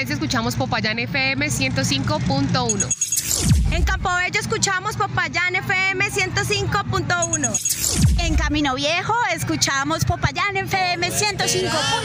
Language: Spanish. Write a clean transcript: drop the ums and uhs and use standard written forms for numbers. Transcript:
Valencia escuchamos Popayán FM 105.1. En Campobello escuchamos Popayán FM 105.1. En Camino Viejo escuchamos Popayán FM 105.1.